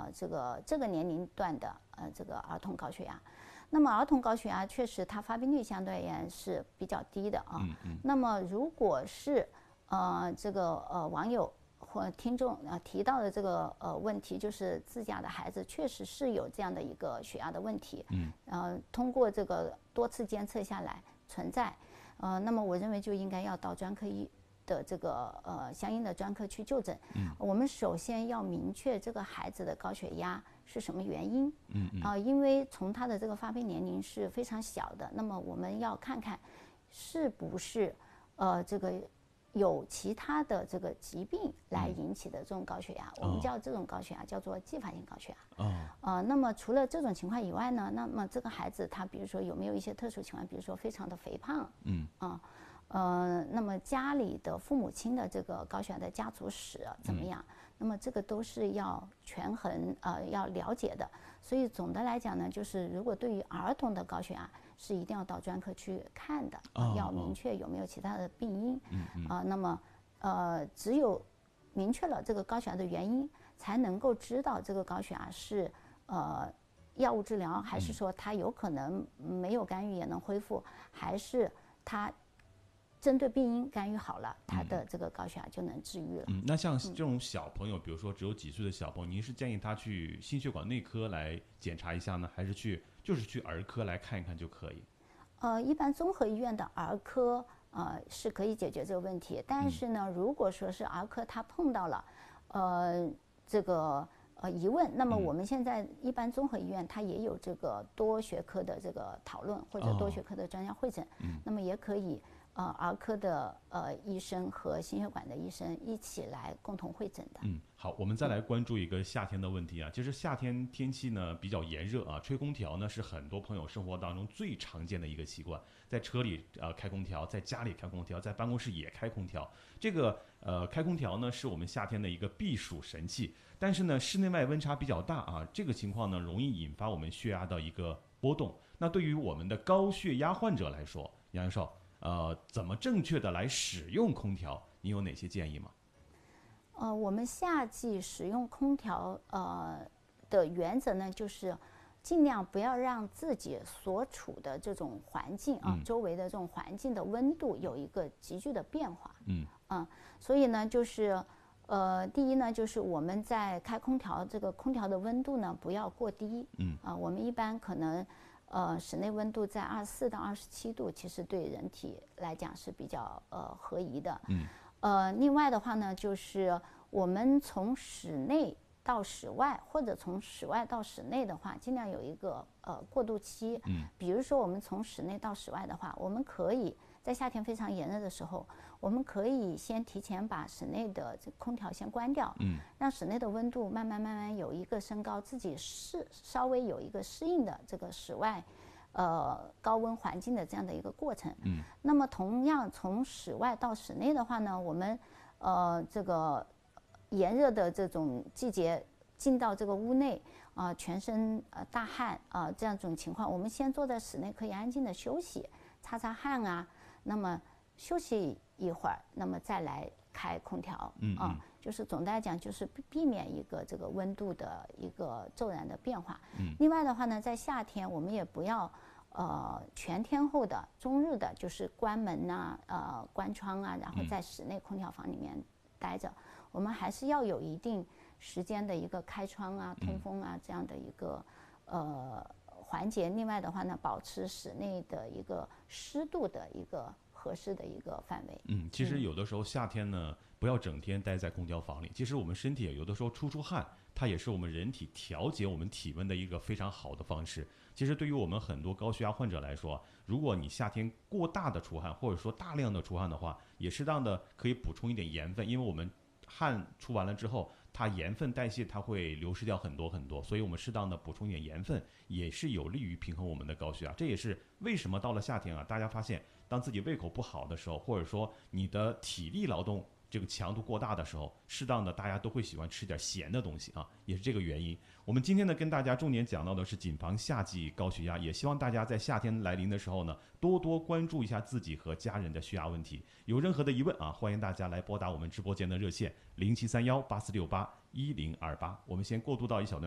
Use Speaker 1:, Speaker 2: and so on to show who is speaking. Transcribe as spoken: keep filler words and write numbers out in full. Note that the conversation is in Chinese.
Speaker 1: 呃这个这个年龄段的呃这个儿童高血压。那么儿童高血压确实它发病率相对而言是比较低的啊。
Speaker 2: 嗯嗯。
Speaker 1: 那么如果是呃这个呃网友或听众呃提到的这个呃问题，就是自家的孩子确实是有这样的一个血压的问题，
Speaker 2: 嗯，
Speaker 1: 呃通过这个多次监测下来存在，呃那么我认为就应该要到专科医的这个呃相应的专科去就诊。
Speaker 2: 嗯，
Speaker 1: 我们首先要明确这个孩子的高血压是什么原因。
Speaker 2: 嗯嗯。
Speaker 1: 啊、呃，因为从他的这个发病年龄是非常小的，那么我们要看看是不是呃这个有其他的这个疾病来引起的这种高血压。
Speaker 2: 嗯、
Speaker 1: 我们叫这种高血压叫做继发性高血压。
Speaker 2: 哦。
Speaker 1: 呃，那么除了这种情况以外呢，那么这个孩子他比如说有没有一些特殊情况，比如说非常的肥胖。
Speaker 2: 嗯。
Speaker 1: 啊。呃，那么家里的父母亲的这个高血压的家族史怎么样？嗯、那么这个都是要权衡呃要了解的。所以总的来讲呢，就是如果对于儿童的高血压是一定要到专科去看的，
Speaker 2: 哦、
Speaker 1: 要明确有没有其他的病因。
Speaker 2: 嗯嗯。
Speaker 1: 啊、呃，那么呃只有明确了这个高血压的原因，才能够知道这个高血压是呃药物治疗，还是说它有可能没有干预也能恢复，还是它针对病因干预好了，他的这个高血压就能治愈了。
Speaker 2: 嗯，那像这种小朋友，嗯、比如说只有几岁的小朋友，您是建议他去心血管内科来检查一下呢，还是去就是去儿科来看一看就可以？
Speaker 1: 呃，一般综合医院的儿科呃是可以解决这个问题，但是呢，嗯、如果说是儿科他碰到了呃这个呃疑问，那么我们现在一般综合医院它也有这个多学科的这个讨论或者多学科的专家会诊，哦、那么也可以。呃，儿科的呃医生和心血管的医生一起来共同会诊的。
Speaker 2: 嗯，好，我们再来关注一个夏天的问题啊。其实夏天天气呢比较炎热啊，吹空调呢是很多朋友生活当中最常见的一个习惯，在车里呃开空调，在家里开空调，在办公室也开空调。这个呃开空调呢是我们夏天的一个避暑神器，但是呢室内外温差比较大啊，这个情况呢容易引发我们血压的一个波动。那对于我们的高血压患者来说，杨教授。呃，怎么正确的来使用空调？你有哪些建议吗？
Speaker 1: 呃，我们夏季使用空调，呃的原则呢，就是尽量不要让自己所处的这种环境啊，
Speaker 2: 嗯、
Speaker 1: 周围的这种环境的温度有一个急剧的变化。
Speaker 2: 嗯
Speaker 1: 嗯，所以呢，就是呃，第一呢，就是我们在开空调，这个空调的温度呢不要过低。
Speaker 2: 嗯
Speaker 1: 啊、呃，我们一般可能。呃，室内温度在二十四到二十七度，其实对人体来讲是比较呃合宜的。
Speaker 2: 嗯。
Speaker 1: 呃，另外的话呢，就是我们从室内到室外，或者从室外到室内的话，尽量有一个呃过渡期。
Speaker 2: 嗯。
Speaker 1: 比如说我们从室内到室外的话，我们可以在夏天非常炎热的时候，我们可以先提前把室内的这空调先关掉。
Speaker 2: 嗯。
Speaker 1: 让室内的温度慢慢慢慢有一个升高，自己适稍微有一个适应的这个室外，呃高温环境的这样的一个过程。
Speaker 2: 嗯。
Speaker 1: 那么同样从室外到室内的话呢，我们呃这个炎热的这种季节进到这个屋内啊、呃，全身呃大汗啊、呃、这样一种情况，我们先坐在室内可以安静的休息，擦擦汗啊，那么休息一会儿，那么再来开空调。
Speaker 2: 嗯嗯。
Speaker 1: 啊就是总的来讲，就是避免一个这个温度的一个骤然的变化。
Speaker 2: 嗯。
Speaker 1: 另外的话呢，在夏天我们也不要呃全天候的、终日的，就是关门呐、啊、呃关窗啊，然后在室内空调房里面待着。嗯、我们还是要有一定时间的一个开窗啊、通风啊这样的一个呃环节。另外的话呢，保持室内的一个湿度的一个合适的一个范围。
Speaker 2: 嗯，其实有的时候夏天呢，不要整天待在空调房里。其实我们身体有的时候出出汗，它也是我们人体调节我们体温的一个非常好的方式。其实对于我们很多高血压患者来说，如果你夏天过大的出汗，或者说大量的出汗的话，也适当的可以补充一点盐分，因为我们汗出完了之后，它盐分代谢它会流失掉很多很多，所以我们适当的补充一点盐分，也是有利于平衡我们的高血压。这也是为什么到了夏天啊，大家发现当自己胃口不好的时候，或者说你的体力劳动这个强度过大的时候，适当的大家都会喜欢吃点咸的东西啊，也是这个原因。我们今天呢跟大家重点讲到的是谨防夏季高血压，也希望大家在夏天来临的时候呢，多多关注一下自己和家人的血压问题。有任何的疑问啊，欢迎大家来拨打我们直播间的热线零七三幺八四六八一零二八。我们先过渡到一小段。